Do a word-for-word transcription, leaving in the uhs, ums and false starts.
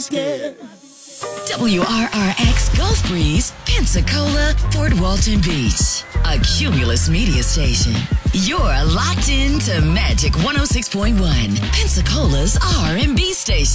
W R R X Gulf Breeze, Pensacola, Fort Walton Beach. A Cumulus media station. You're locked in to Magic one oh six point one, Pensacola's R and B station.